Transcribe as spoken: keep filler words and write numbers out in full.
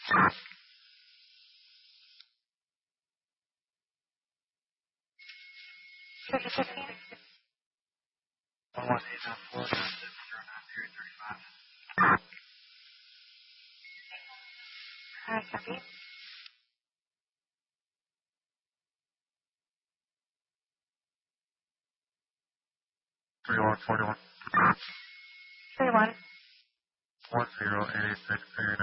fifty fifteen. one one eight nine four nine six zero nine three thirty five. Uh, copy. Three one forty one. Three one. One zero eight six three nine.